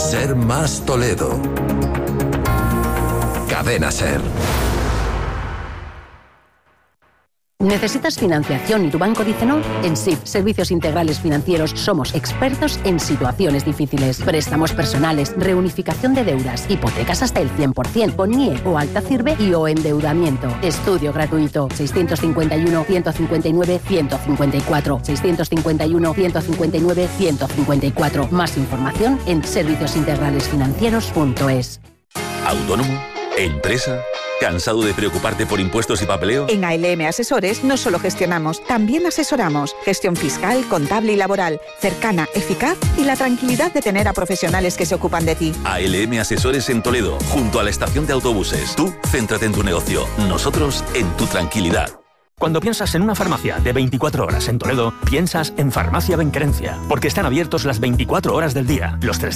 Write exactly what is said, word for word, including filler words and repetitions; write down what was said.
Ser Más Toledo. Cadena Ser. ¿Necesitas financiación y tu banco dice no? En S I F, Servicios Integrales Financieros, somos expertos en situaciones difíciles. Préstamos personales, reunificación de deudas, hipotecas hasta el cien por ciento, con N I E o alta sirve y o endeudamiento. Estudio gratuito. seiscientos cincuenta y uno, ciento cincuenta y nueve, ciento cincuenta y cuatro. seiscientos cincuenta y uno, ciento cincuenta y nueve, ciento cincuenta y cuatro. Más información en servicios integrales financieros punto es. ¿Autónomo? ¿Empresa? ¿Cansado de preocuparte por impuestos y papeleo? En A L M Asesores no solo gestionamos, también asesoramos. Gestión fiscal, contable y laboral, cercana, eficaz y la tranquilidad de tener a profesionales que se ocupan de ti. A L M Asesores en Toledo, junto a la estación de autobuses. Tú, céntrate en tu negocio. Nosotros, en tu tranquilidad. Cuando piensas en una farmacia de veinticuatro horas en Toledo, piensas en Farmacia Benquerencia, porque están abiertos las veinticuatro horas del día, los